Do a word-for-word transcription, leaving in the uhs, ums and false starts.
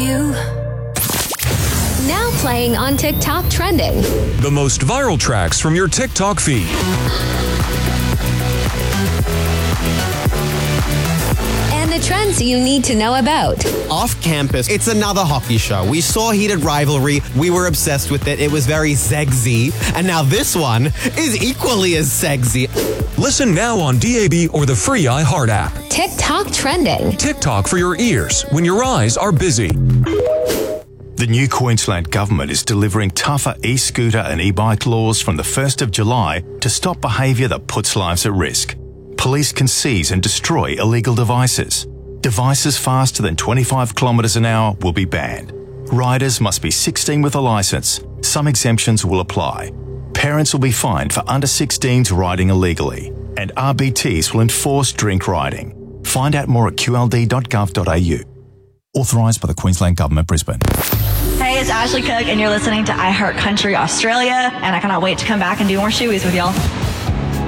you. Now playing on TikTok Trending. The most viral tracks from your TikTok feed. And the trends you need to know about. Off campus, it's another hockey show. We saw Heated Rivalry. We were obsessed with it. It was very sexy. And now this one is equally as sexy. Listen now on D A B or the free iHeart app. TikTok Trending. TikTok for your ears when your eyes are busy. The new Queensland Government is delivering tougher e-scooter and e-bike laws from the first of July to stop behaviour that puts lives at risk. Police can seize and destroy illegal devices. Devices faster than twenty-five kilometres an hour will be banned. Riders must be sixteen with a licence. Some exemptions will apply. Parents will be fined for under sixteens riding illegally. And R B Ts will enforce drink riding. Find out more at q l d dot gov dot a u. Authorised by the Queensland Government, Brisbane. Hey, it's Ashley Cook, and you're listening to iHeart Country Australia, and I cannot wait to come back and do more shoeies with y'all.